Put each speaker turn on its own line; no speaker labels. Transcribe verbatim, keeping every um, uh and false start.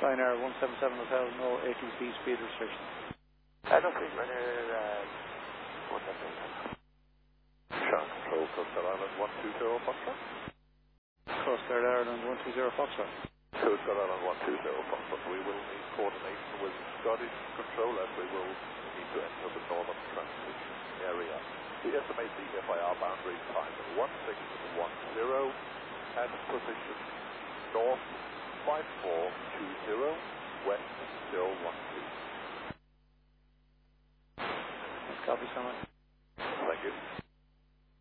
Ryanair one seven seven Hotel, no A T C speed restriction.
I don't think Ryanair uh, one seven seven. Shark Control, Coast Guard Island one two zero Foxtrot.
Coast Guard Ireland one two zero Foxtrot.
Coast Guard Island one two zero Foxtrot. We will need coordination with Scottish Control as we will need to enter the northern transition area. We estimate the F I R boundary time of one six one zero and position north five four two zero, west zero one two.
Copy, so much.
Thank you.